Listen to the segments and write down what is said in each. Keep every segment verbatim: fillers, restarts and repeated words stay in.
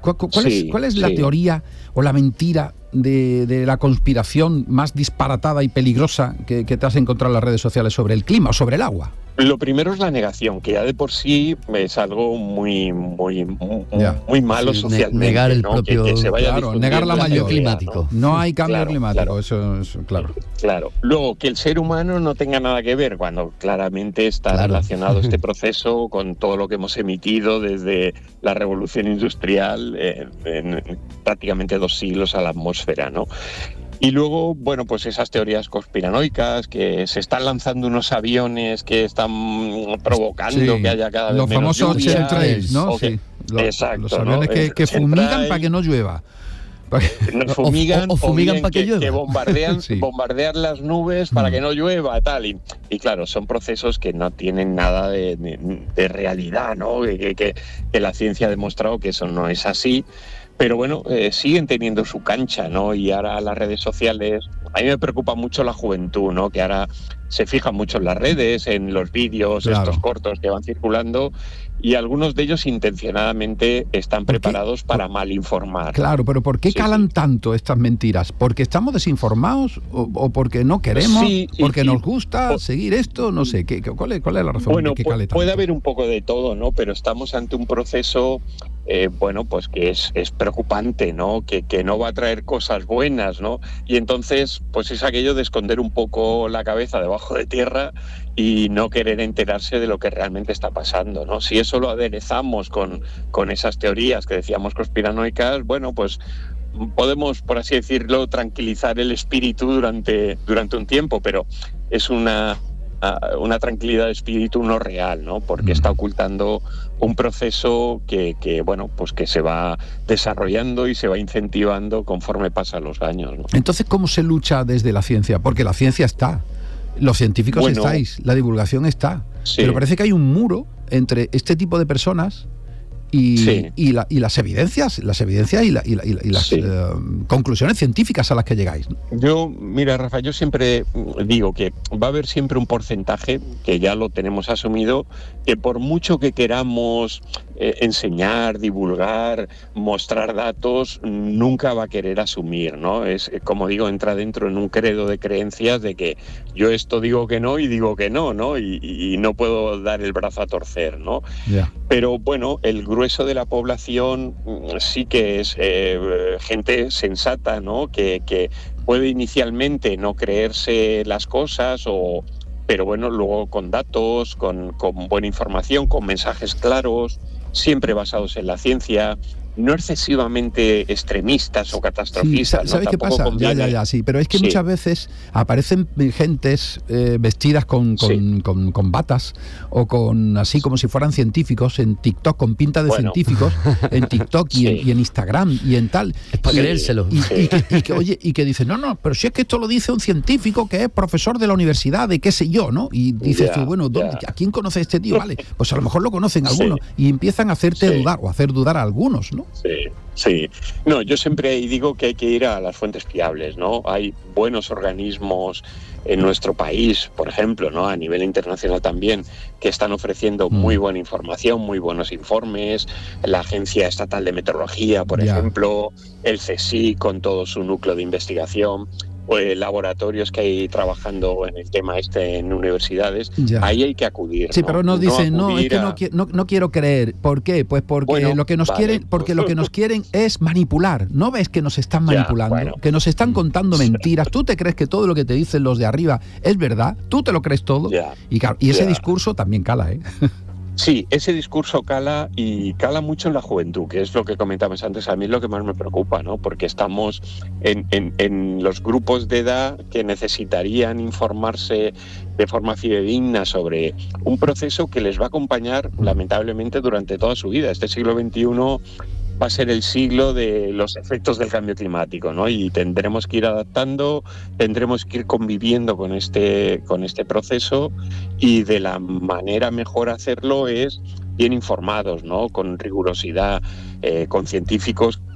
¿Cuál, cuál, sí, es, ¿Cuál es la sí. teoría o la mentira de, de la conspiración más disparatada y peligrosa que, que te has encontrado en las redes sociales sobre el clima o sobre el agua? Lo primero es la negación, que ya de por sí es algo muy muy muy, muy malo Sí, socialmente, negar el ¿no? propio- que, que se vaya claro, negar la difundiendo esa mayor idea, climático. ¿no? No hay cambio Claro, climático, claro. eso es claro. Claro. Luego, que el ser humano no tenga nada que ver, cuando claramente está Claro. relacionado este proceso con todo lo que hemos emitido desde la revolución industrial en, en prácticamente dos siglos a la atmósfera, ¿no? Y luego, bueno, pues esas teorías conspiranoicas, que se están lanzando unos aviones que están provocando Sí, que haya cada vez los menos famosos lluvia. chemtrails, ¿no? o que- Sí, los, exacto, los aviones ¿no? que, que fumigan Chemtrail, para que no llueva. Para que- nos O- o- fumigan, o fumigan bien para que llueva. que bombardean, Sí. bombardean las nubes para Mm. que no llueva, tal. Y, y claro, son procesos que no tienen nada de, de- de realidad, ¿no? Que, que- que la ciencia ha demostrado que eso no es así. Pero bueno, eh, siguen teniendo su cancha, ¿no? Y ahora las redes sociales, a mí me preocupa mucho la juventud, ¿no? Que ahora se fija mucho en las redes, en los vídeos, Claro. estos cortos que van circulando, y algunos de ellos intencionadamente están ¿Por qué? preparados para malinformar. Claro, pero ¿por qué Sí, calan sí. tanto estas mentiras? ¿Porque estamos desinformados o, o porque no queremos? Sí, y- ¿Porque y- nos gusta o- seguir esto? No sé, ¿qué, qué- cuál, es, ¿cuál es la razón Bueno, de que pu- cale tanto? puede haber un poco de todo, ¿no? Pero estamos ante un proceso, eh, bueno, pues que es, es preocupante, ¿no? Que, que no va a traer cosas buenas, ¿no? Y entonces, pues es aquello de esconder un poco la cabeza debajo de tierra y no querer enterarse de lo que realmente está pasando, ¿no? Si eso lo aderezamos con, con esas teorías que decíamos conspiranoicas, bueno, pues podemos, por así decirlo, tranquilizar el espíritu durante, durante un tiempo, pero es una... una tranquilidad de espíritu no real, ¿no? Porque Mm. está ocultando un proceso que, que, bueno, pues que se va desarrollando y se va incentivando conforme pasan los años, ¿no? Entonces, ¿cómo se lucha desde la ciencia? Porque la ciencia está, los científicos Bueno, estáis, la divulgación está, sí. pero parece que hay un muro entre este tipo de personas y, Sí. y, la- y las evidencias, las evidencias y, la- y la- y la- y las Sí. eh, conclusiones científicas a las que llegáis, ¿no? Yo, mira, Rafa, yo siempre digo que va a haber siempre un porcentaje, que ya lo tenemos asumido, que por mucho que queramos eh, enseñar, divulgar, mostrar datos, nunca va a querer asumir, ¿no? Es, eh, como digo, entra dentro en un credo de creencias de que yo esto digo que no y digo que no, ¿no? Y, y no puedo dar el brazo a torcer, ¿no? Ya. Pero bueno, el grueso de la población mm, sí que es eh, gente sensata, ¿no? Que, que puede inicialmente no creerse las cosas, o, pero bueno, luego con datos, con, con buena información, con mensajes claros, siempre basados en la ciencia, no excesivamente extremistas o Sí, catastrofistas. sa- ¿sabes ¿no? qué Tampoco pasa? Ya, conviene. ya, ya, sí, pero es que Sí. muchas veces aparecen gentes eh, vestidas con, con, Sí. con- con batas o con así como si fueran científicos en TikTok, con pinta de Bueno. científicos en TikTok y, en, Sí. y en Instagram y en tal. Es para Y- creérselo. Y, Sí. y que, y que, oye, y que dicen, no, no, pero si es que esto lo dice un científico que es profesor de la universidad de qué sé yo, ¿no? Y dices Ya, tú, bueno, ¿dónde- ya. ¿a quién conoce este tío? Vale, pues a lo mejor lo conocen algunos y empiezan a hacerte Sí. dudar o a hacer dudar a algunos, ¿no? Sí, sí. No, yo siempre digo que hay que ir a las fuentes fiables, ¿no? Hay buenos organismos en nuestro país, por ejemplo, ¿no? A nivel internacional también, que están ofreciendo Mm. muy buena información, muy buenos informes. La Agencia Estatal de Meteorología, por Ya. ejemplo, el C S I C con todo su núcleo de investigación, o eh, laboratorios que hay trabajando en el tema este en universidades. Ya. Ahí hay que acudir. Sí, ¿no? pero nos dicen, no, es acudir que a- no, qui- no, no quiero creer. ¿Por qué? Pues porque Bueno, lo que nos vale. quieren, porque lo que nos quieren es manipular. ¿No ves que nos están Ya, manipulando? bueno. Que nos están contando mentiras. ¿Tú te crees que todo lo que te dicen los de arriba es verdad? ¿Tú te lo crees todo? Ya, Y, claro, y ese ya. discurso también cala, ¿eh? Sí, ese discurso cala y cala mucho en la juventud, que es lo que comentabas antes. A mí es lo que más me preocupa, ¿no? Porque estamos en, en, en los grupos de edad que necesitarían informarse de forma fidedigna sobre un proceso que les va a acompañar lamentablemente durante toda su vida. Este siglo veintiuno va a ser el siglo de los efectos del cambio climático, ¿no? Y tendremos que ir adaptando, tendremos que ir conviviendo con este, con este proceso, y de la manera mejor hacerlo es bien informados, ¿no? Con rigurosidad, eh, con científicos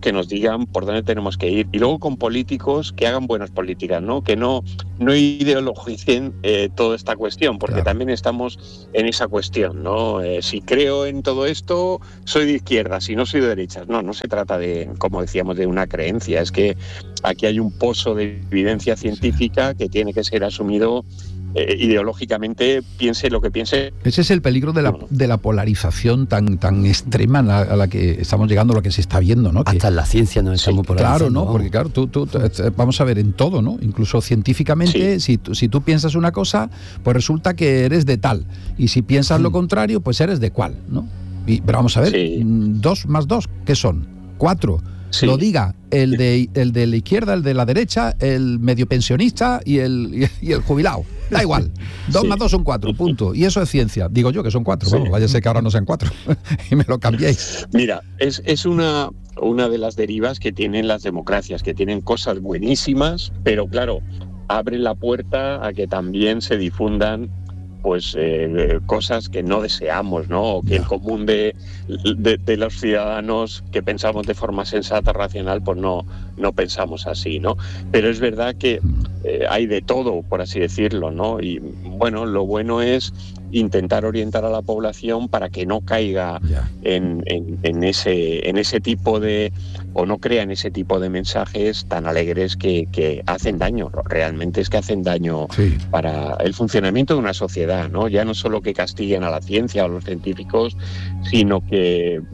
que nos digan por dónde tenemos que ir. Y luego con políticos que hagan buenas políticas, ¿no? Que no, no ideologicen eh, toda esta cuestión, porque claro, también estamos en esa cuestión, ¿no? Eh, si creo en todo esto, soy de izquierda, si no soy de derechas. No, no se trata de, como decíamos, de una creencia. Es que aquí hay un pozo de evidencia científica que tiene que ser asumido Eh, ideológicamente, piense lo que piense. Ese es el peligro de la, de la polarización tan, tan extrema a la, a la que estamos llegando, a lo que se está viendo, ¿no? Hasta que, en la ciencia nos estamos sí, polarizando. Claro, ¿no? Porque claro, tú, tú, tú, vamos a ver, en todo, ¿no? Incluso científicamente, sí. si, tú, si tú piensas una cosa, pues resulta que eres de tal. Y si piensas mm. lo contrario, pues eres de cual, ¿no? Y, pero vamos a ver, sí. dos más dos, ¿qué son? Cuatro. Sí. Lo diga el de, el de la izquierda, el de la derecha, el medio pensionista y el, y el jubilado. Da igual. Dos sí. más dos son cuatro, punto. Y eso es ciencia. Digo yo que son cuatro. Sí. Bueno, vaya a ser que ahora no sean cuatro. Y me lo cambiéis. Mira, es, es una, una de las derivas que tienen las democracias, que tienen cosas buenísimas, pero claro, abren la puerta a que también se difundan pues eh, cosas que no deseamos, ¿no? O que yeah. el común de, de, de los ciudadanos que pensamos de forma sensata, racional, pues no, no pensamos así, ¿no? Pero es verdad que eh, hay de todo, por así decirlo, ¿no? Y bueno, lo bueno es intentar orientar a la población para que no caiga yeah. en, en, en, ese, en ese tipo de, o no crea en ese tipo de mensajes tan alegres que, que hacen daño. Realmente es que hacen daño sí. para el funcionamiento de una sociedad, ¿no? Ya no solo que castiguen a la ciencia o a los científicos, sino que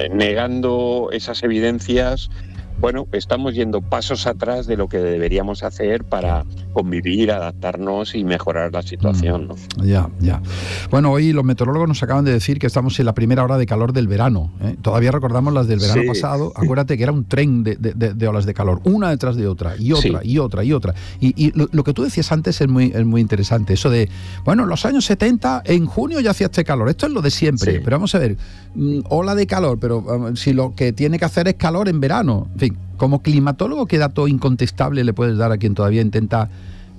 negando esas evidencias, bueno, estamos yendo pasos atrás de lo que deberíamos hacer para convivir, adaptarnos y mejorar la situación, ¿no? Ya, ya. Bueno, hoy los meteorólogos nos acaban de decir que estamos en la primera hora de calor del verano, ¿eh? Todavía recordamos las del verano sí. pasado. Acuérdate que era un tren de, de, de olas de calor, una detrás de otra, y otra, sí. y otra, y otra. Y, y lo, lo que tú decías antes es muy, es muy interesante, eso de, bueno, en los años setenta, en junio ya hacía este calor, esto es lo de siempre, sí. pero vamos a ver, mmm, ola de calor, pero um, si lo que tiene que hacer es calor en verano, en fin. Como climatólogo, ¿qué dato incontestable le puedes dar a quien todavía intenta,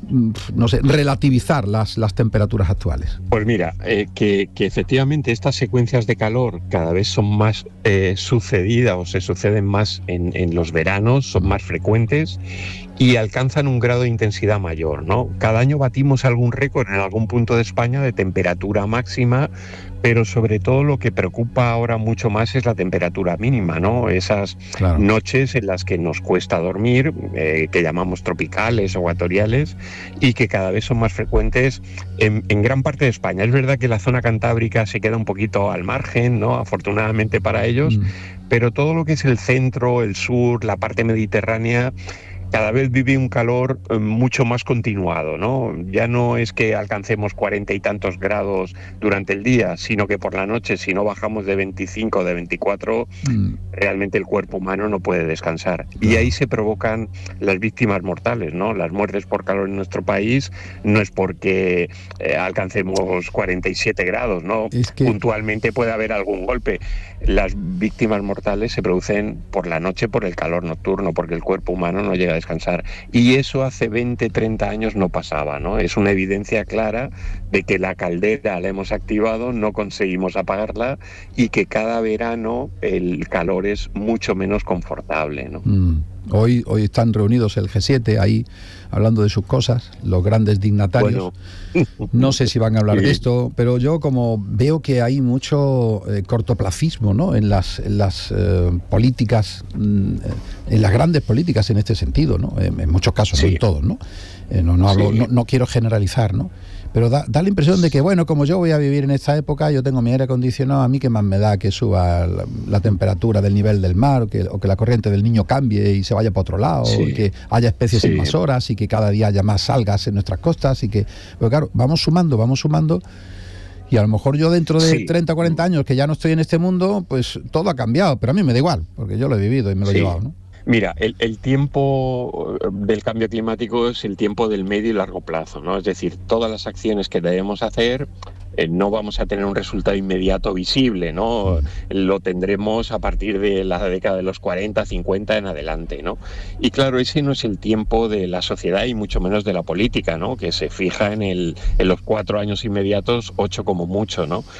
no sé, relativizar las, las temperaturas actuales? Pues mira, eh, que, que efectivamente estas secuencias de calor cada vez son más eh, sucedidas o se suceden más en, en los veranos, son más frecuentes y alcanzan un grado de intensidad mayor, ¿no? Cada año batimos algún récord en algún punto de España de temperatura máxima, pero sobre todo lo que preocupa ahora mucho más es la temperatura mínima, ¿no? Esas claro. noches en las que nos cuesta dormir, eh, que llamamos tropicales o ecuatoriales, y que cada vez son más frecuentes en, en gran parte de España. Es verdad que la zona cantábrica se queda un poquito al margen, ¿no? Afortunadamente para ellos, mm. pero todo lo que es el centro, el sur, la parte mediterránea, cada vez vive un calor mucho más continuado, ¿no? Ya no es que alcancemos cuarenta y tantos grados durante el día, sino que por la noche, si no bajamos de veinticinco o de veinticuatro, mm. realmente el cuerpo humano no puede descansar. Claro. Y ahí se provocan las víctimas mortales, ¿no? Las muertes por calor en nuestro país no es porque eh, alcancemos cuarenta y siete grados, ¿no? Es que... puntualmente puede haber algún golpe. Las víctimas mortales se producen por la noche por el calor nocturno, porque el cuerpo humano no llega a descansar. Y eso hace veinte, treinta años no pasaba, ¿no? Es una evidencia clara de que la caldera la hemos activado, no conseguimos apagarla y que cada verano el calor es mucho menos confortable, ¿no? Mm. Hoy, hoy están reunidos el G siete ahí hablando de sus cosas, los grandes dignatarios. Bueno. No sé si van a hablar sí. de esto, pero yo como veo que hay mucho eh, cortoplacismo, ¿no? en las, en las eh, políticas, en las grandes políticas en este sentido, ¿no? En, en muchos casos, sí. no en todos, ¿no? Eh, no, no, hablo, sí. no, no quiero generalizar, ¿no? Pero da, da la impresión de que, bueno, como yo voy a vivir en esta época, yo tengo mi aire acondicionado, a mí que más me da que suba la, la temperatura del nivel del mar, o que, o que la corriente del Niño cambie y se vaya para otro lado, sí. y que haya especies sí. invasoras, y que cada día haya más algas en nuestras costas, y que, pero claro, vamos sumando, vamos sumando, y a lo mejor yo dentro de sí. treinta o cuarenta años, que ya no estoy en este mundo, pues todo ha cambiado, pero a mí me da igual, porque yo lo he vivido y me lo sí. he llevado, ¿no? Mira, el, el tiempo del cambio climático es el tiempo del medio y largo plazo, ¿no? Es decir, todas las acciones que debemos hacer eh, no vamos a tener un resultado inmediato visible, ¿no? Lo tendremos a partir de la década de los cuarenta, cincuenta en adelante, ¿no? Y claro, ese no es el tiempo de la sociedad y mucho menos de la política, ¿no? Que se fija en, el, en los cuatro años inmediatos, ocho como mucho, ¿no?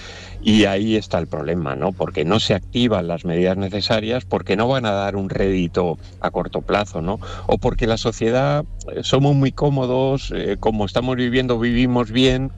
Y ahí está el problema, ¿no? Porque no se activan las medidas necesarias, porque no van a dar un rédito a corto plazo, ¿no? O porque la sociedad eh, somos muy cómodos, eh, como estamos viviendo, vivimos bien,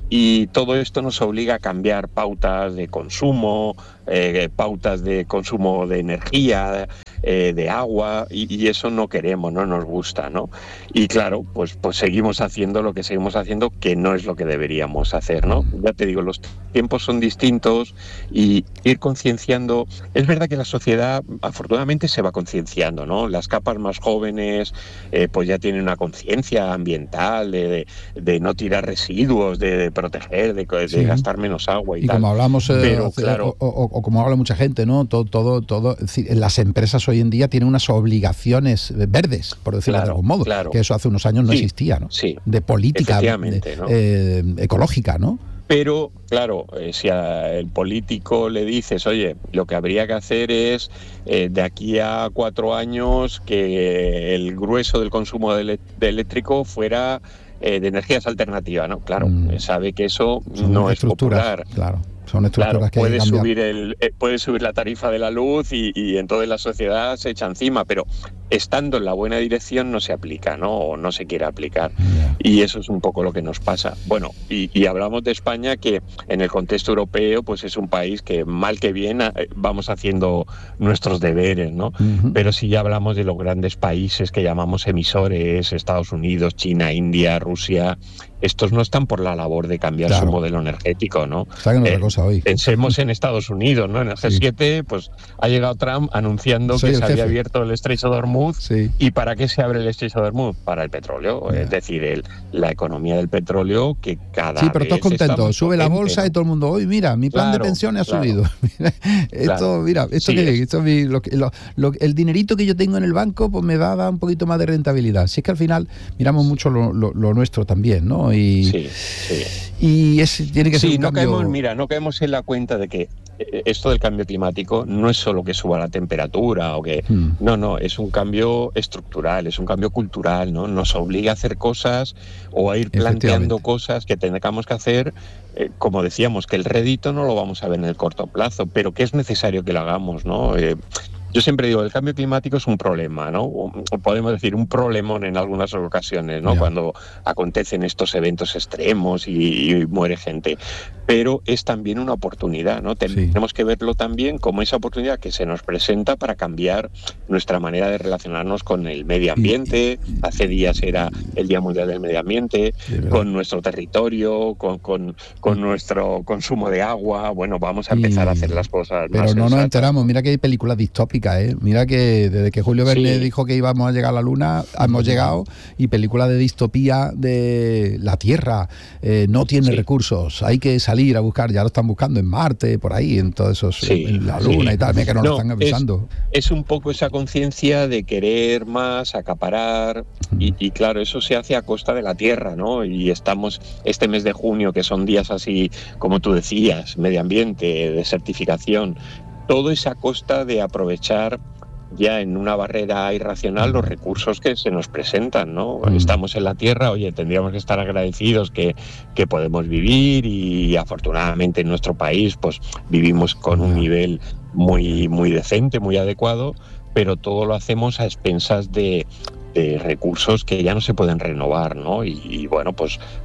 y todo esto nos obliga a cambiar pautas de consumo, eh, pautas de consumo de energía, eh, de agua, y, y eso no queremos, no nos gusta, ¿no? Y claro, pues, pues seguimos haciendo lo que seguimos haciendo, que no es lo que deberíamos hacer, ¿no? Ya te digo, los tiempos son distintos y ir concienciando. Es verdad que la sociedad afortunadamente se va concienciando, ¿no? Las capas más jóvenes eh, pues ya tienen una conciencia ambiental de, de, de no tirar residuos, de, de proteger, de, de sí. gastar menos agua y, y tal. Como hablamos, eh, Pero, hace, claro, o, o, o como habla mucha gente, ¿no? Todo, todo, todo. Es decir, las empresas hoy en día tienen unas obligaciones verdes, por decirlo claro, de algún modo, claro. que eso hace unos años no sí, existía, ¿no? Sí, de política de, ¿no? eh, ecológica, ¿no? Pero, claro, eh, si al político le dices, oye, lo que habría que hacer es, eh, de aquí a cuatro años, que el grueso del consumo de, de eléctrico fuera eh, de energías alternativas, ¿no? Claro, mm. sabe que eso Son no es popular. Claro. Son estructuras claro, que puede cambiar. subir el eh, puede subir la tarifa de la luz y, y entonces la sociedad se echa encima, pero estando en la buena dirección no se aplica, ¿no? O no se quiere aplicar. Yeah. Y eso es un poco lo que nos pasa. Bueno, y, y hablamos de España, que en el contexto europeo pues es un país que mal que bien vamos haciendo nuestros deberes, ¿no? Uh-huh. Pero si ya hablamos de los grandes países que llamamos emisores, Estados Unidos, China, India, Rusia, estos no están por la labor de cambiar claro. su modelo energético, ¿no? Están en otra eh, cosa hoy. Pensemos en Estados Unidos, ¿no? En el G siete, sí. pues ha llegado Trump anunciando Soy que se jefe. había abierto el estrecho de Hormuz. Sí. ¿Y para qué se abre el estrecho de Hormuz? Para el petróleo. Yeah. Es decir, el, la economía del petróleo que cada Sí, pero vez todos contentos. Sube potente, la bolsa ¿no? y todo el mundo, hoy mira, mi plan claro, de pensiones claro. ha subido. esto, claro. mira, esto sí, que esto mi, lo, lo, lo, el dinerito que yo tengo en el banco pues me va a dar un poquito más de rentabilidad. Si es que al final miramos mucho lo, lo, lo nuestro también, ¿no? Y, sí, sí. y es, tiene que ser sí, un no cambio... caemos, mira, no caemos en la cuenta de que esto del cambio climático no es solo que suba la temperatura o que hmm. no, no, es un cambio estructural, es un cambio cultural, ¿no? Nos obliga a hacer cosas o a ir planteando cosas que tengamos que hacer, eh, como decíamos, que el rédito no lo vamos a ver en el corto plazo, pero que es necesario que lo hagamos, ¿no? Eh, Yo siempre digo, el cambio climático es un problema, ¿no? O podemos decir un problemón en algunas ocasiones, ¿no? Yeah. Cuando acontecen estos eventos extremos y, y muere gente. Pero es también una oportunidad, ¿no? Tenemos sí. que verlo también como esa oportunidad que se nos presenta para cambiar nuestra manera de relacionarnos con el medio ambiente. Y, y, Hace días era el Día Mundial del Medio Ambiente, con nuestro territorio, con, con, con nuestro consumo de agua. Bueno, vamos a empezar y, a hacer las cosas pero más Pero no sensatas. nos enteramos. Mira que hay películas distópicas. ¿Eh? Mira que desde que Julio Verne sí. dijo que íbamos a llegar a la Luna, hemos llegado, y películas de distopía de la Tierra eh, no tiene sí. recursos, hay que salir a buscar, ya lo están buscando en Marte, por ahí, en todos esos, sí. en la Luna sí. y tal, mira que no, no lo están avisando. Es, es un poco esa conciencia de querer más, acaparar, uh-huh. y, y claro, eso se hace a costa de la Tierra, ¿no? Y estamos este mes de junio, que son días así, como tú decías, medio ambiente, desertificación, todo es a costa de aprovechar ya en una barrera irracional los recursos que se nos presentan, ¿no? Mm. Estamos en la Tierra, oye, tendríamos que estar agradecidos que, que podemos vivir y afortunadamente en nuestro país pues vivimos con un nivel muy, muy decente, muy adecuado, pero todo lo hacemos a expensas de, de recursos que ya no se pueden renovar, ¿no? Y, y bueno, pues